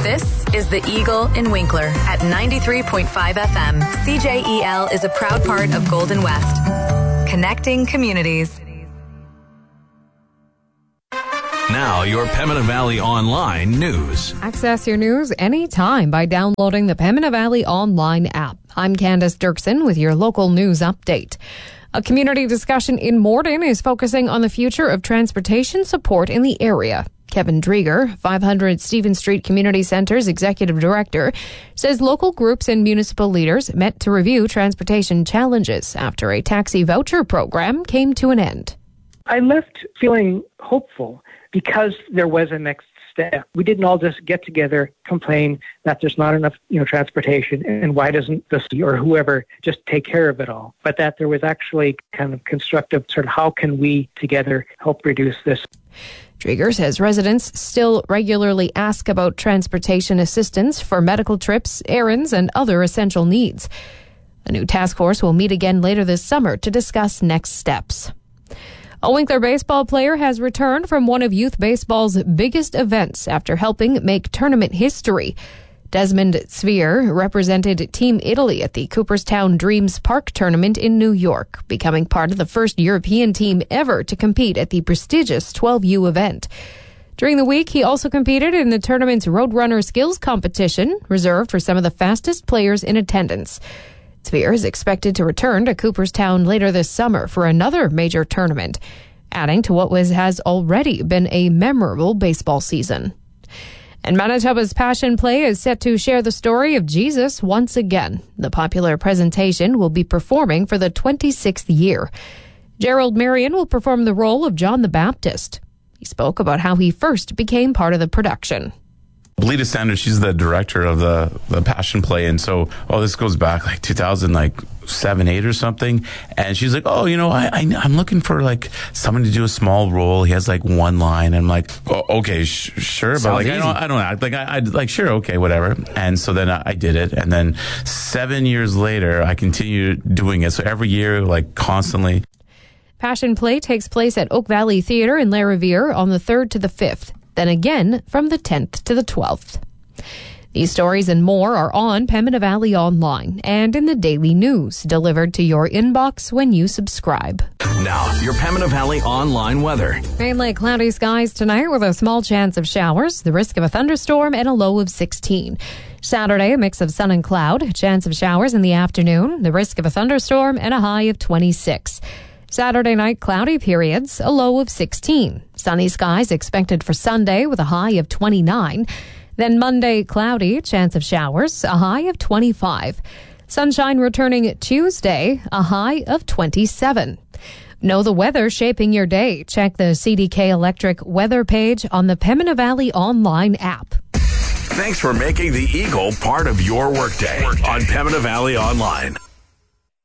This is the Eagle in Winkler at 93.5 FM. CJEL is a proud part of Golden West. Connecting communities. Now, your Pembina Valley Online news. Access your news anytime by downloading the Pembina Valley Online app. I'm Candace Dirksen with your local news update. A community discussion in Morden is focusing on the future of transportation support in the area. Kevin Drieger, 500 Stephen Street Community Centre's executive director, says local groups and municipal leaders met to review transportation challenges after a taxi voucher program came to an end. I left feeling hopeful because there was a next step. We didn't all just get together, complain that there's not enough, transportation, and why doesn't the city or whoever just take care of it all? But that there was actually kind of constructive sort of how can we together help reduce this. Drieger says residents still regularly ask about transportation assistance for medical trips, errands, and other essential needs. A new task force will meet again later this summer to discuss next steps. A Winkler baseball player has returned from one of youth baseball's biggest events after helping make tournament history. Desmond Svir represented Team Italy at the Cooperstown Dreams Park tournament in New York, becoming part of the first European team ever to compete at the prestigious 12U event. During the week, he also competed in the tournament's Roadrunner Skills competition, reserved for some of the fastest players in attendance. Svir is expected to return to Cooperstown later this summer for another major tournament, adding to what has already been a memorable baseball season. And Manitoba's Passion Play is set to share the story of Jesus once again. The popular presentation will be performing for the 26th year. Gerald Marion will perform the role of John the Baptist. He spoke about how he first became part of the production. Lita Sanders, she's the director of the Passion Play, and so this goes back like 2007, 8 or something. And she's like, I'm looking for like someone to do a small role. He has like one line. I'm like, okay, sure, but like I don't act like I'd like sure, okay, whatever. And so then I did it, and then 7 years later, I continued doing it. So every year, like constantly. Passion Play takes place at Oak Valley Theatre in Larivire on the 3rd to the 5th. Then again from the 10th to the 12th. These stories and more are on Pembina Valley Online and in the daily news delivered to your inbox when you subscribe. Now, your Pembina Valley Online weather. Mainly cloudy skies tonight with a small chance of showers, the risk of a thunderstorm, and a low of 16. Saturday, a mix of sun and cloud, chance of showers in the afternoon, the risk of a thunderstorm, and a high of 26. Saturday night, cloudy periods, a low of 16. Sunny skies expected for Sunday with a high of 29. Then Monday, cloudy, chance of showers, a high of 25. Sunshine returning Tuesday, a high of 27. Know the weather shaping your day. Check the CDK Electric weather page on the Pembina Valley Online app. Thanks for making the Eagle part of your workday on Pembina Valley Online.